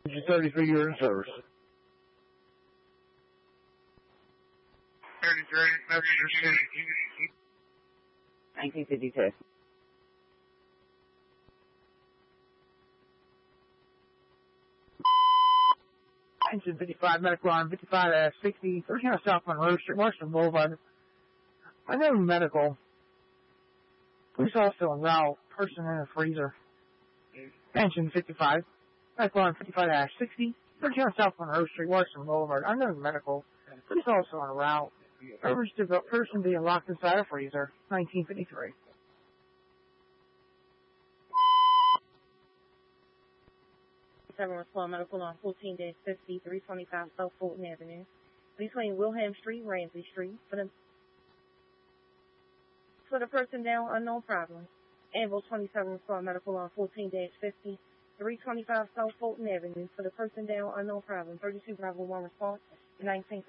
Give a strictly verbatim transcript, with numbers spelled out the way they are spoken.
thirty-three years in service. thirty-three, Mexico City. nineteen fifty-two. Engine fifty-five, medical on fifty-five dash sixty, thirteen South Monroe Street, Washington Boulevard. I know medical. Police also en route, person in a freezer. Engine fifty-five, medical on fifty-five dash sixty, thirteen South Monroe Street, Washington Boulevard. I know medical. Police also en route. Reference to the person being locked inside a freezer. nineteen fifty-three. seven respond medical on fourteen dash fifty, three twenty-five South Fulton Avenue, between Wilhelm Street, Ramsey Street, for the, for the person down, unknown problem. Anvil twenty-seven respond medical on fourteen dash fifty, three twenty-five South Fulton Avenue, for the person down, unknown problem. thirty-two Bravo one response, nineteen